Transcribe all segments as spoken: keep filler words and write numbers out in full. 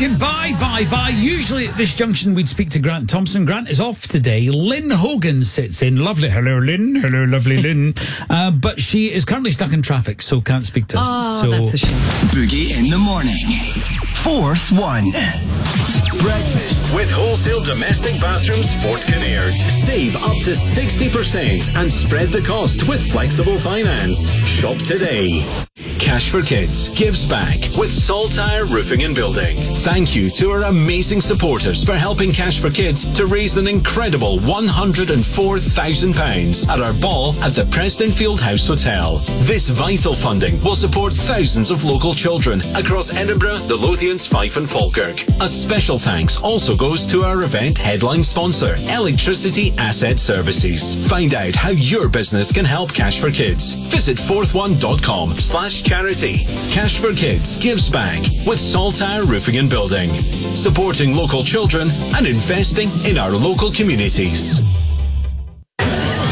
thinking bye, bye, bye. Usually at this junction we'd speak to Grant Thompson. Grant is off today. Lynn Hogan sits in. Lovely. Hello, Lynn. Hello, lovely Lynn. Uh, but she is currently stuck in traffic, so can't speak to us. Oh, so... that's a shame. Boogie in the morning. Fourth one. Breakfast with Wholesale Domestic Bathrooms Fort Kinnaird. Save up to sixty percent and spread the cost with flexible finance. Shop today. Cash for Kids gives back with Saltire Roofing and Building. Thank you to our amazing supporters for helping Cash for Kids to raise an incredible one hundred four thousand pounds at our ball at the Prestonfield House Hotel. This vital funding will support thousands of local children across Edinburgh, the Lothians, Fife and Falkirk. A special thanks also goes to our event headline sponsor, Electricity Asset Services. Find out how your business can help Cash for Kids. Visit fourth one dot com slash charity. Cash for Kids gives back with Saltire Roofing and Building, supporting local children and investing in our local communities. I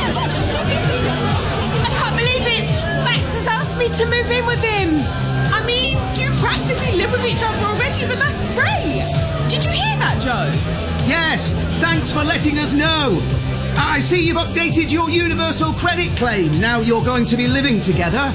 can't believe it! Max has asked me to move in with him. I mean, you practically live with each other already, but that's great. Did you hear that, Joe? Yes, thanks for letting us know. I see you've updated your universal credit claim. Now you're going to be living together.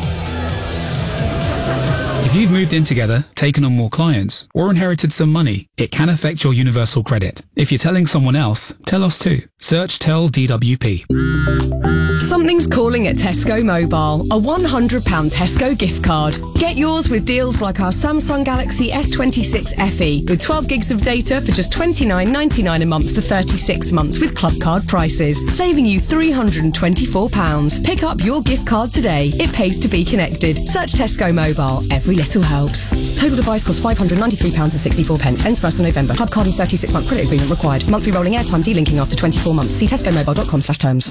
If you've moved in together, taken on more clients, or inherited some money, it can affect your universal credit. If you're telling someone else, tell us too. Search Tell D W P. Something's calling at Tesco Mobile. A one hundred pounds Tesco gift card. Get yours with deals like our Samsung Galaxy S twenty-six F E with twelve gigs of data for just twenty-nine ninety-nine a month for thirty-six months with club card prices, saving you three hundred twenty-four pounds. Pick up your gift card today. It pays to be connected. Search Tesco Mobile. Every little helps. Total device costs five hundred ninety-three pounds sixty-four. Ends first of November. Club card and thirty-six month credit agreement required. Monthly rolling airtime delinking after twenty-four months. See tesco mobile dot com slash terms.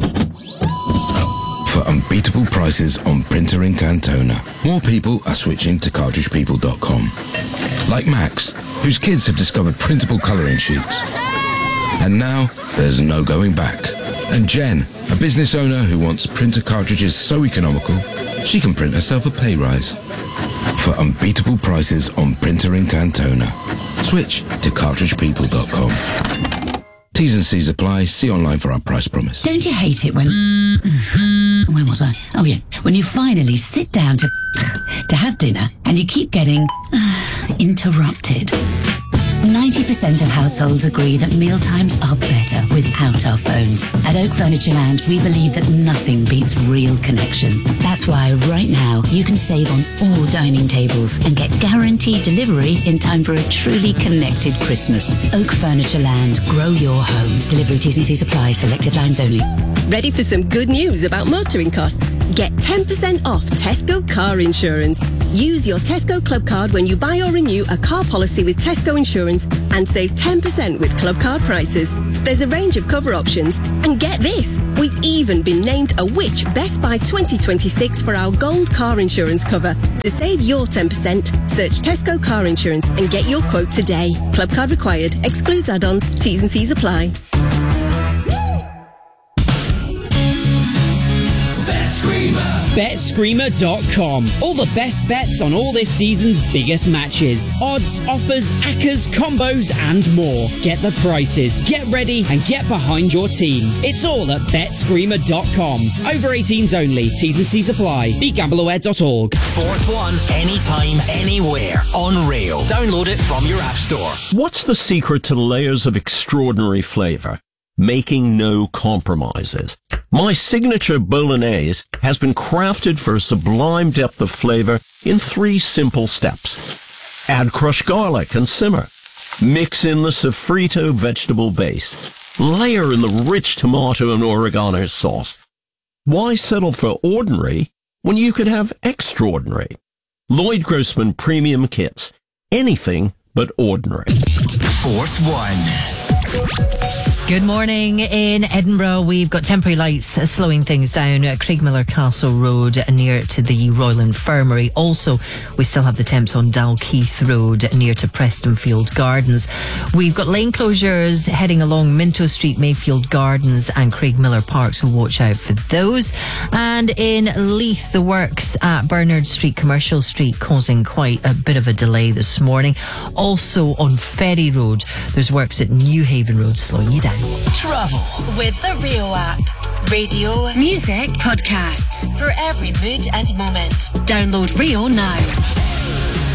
For unbeatable prices on printer ink and toner, more people are switching to cartridge people dot com. Like Max, whose kids have discovered printable colouring sheets. And now, there's no going back. And Jen, a business owner who wants printer cartridges so economical, she can print herself a pay rise. For unbeatable prices on printer ink and toner, switch to cartridge people dot com. T's and C's apply. See online for our price promise. Don't you hate it when... Where was I? Oh, yeah. When you finally sit down to... to have dinner and you keep getting... interrupted. ninety percent of households agree that mealtimes are better without our phones. At Oak Furniture Land, we believe that nothing beats real connection. That's why right now you can save on all dining tables and get guaranteed delivery in time for a truly connected Christmas. Oak Furniture Land. Grow your home. Delivery T's and C's apply. Selected lines only. Ready for some good news about motoring costs? Get ten percent off Tesco car insurance. Use your Tesco Club card when you buy or renew a car policy with Tesco Insurance and save ten percent with Club card prices. There's a range of cover options. And get this, we've even been named a Which Best Buy twenty twenty-six for our gold car insurance cover. To save your ten percent, search Tesco Car Insurance and get your quote today. Club card required. Excludes add-ons. T's and C's apply. bet screamer dot com. All the best bets on all this season's biggest matches. Odds, offers, accas, combos and more. Get the prices, get ready and get behind your team. It's all at bet screamer dot com. Over eighteens only. T's and C's apply. be gamble aware dot org. Fourth one, anytime, anywhere, on rail. Download it from your app store. What's the secret to layers of extraordinary flavour? Making no compromises. My signature bolognese has been crafted for a sublime depth of flavour in three simple steps. Add crushed garlic and simmer. Mix in the sofrito vegetable base. Layer in the rich tomato and oregano sauce. Why settle for ordinary when you could have extraordinary? Lloyd Grossman Premium Kits. Anything but ordinary. Fourth one. Good morning. In Edinburgh, we've got temporary lights slowing things down at Craigmillar Castle Road near to the Royal Infirmary. Also, we still have the temps on Dalkeith Road near to Prestonfield Gardens. We've got lane closures heading along Minto Street, Mayfield Gardens and Craigmillar Park, so watch out for those. And in Leith, the works at Bernard Street, Commercial Street, causing quite a bit of a delay this morning. Also on Ferry Road, there's works at Newhaven Road slowing you down. Travel with the Rio app. Radio, music, podcasts for every mood and moment. Download Rio now.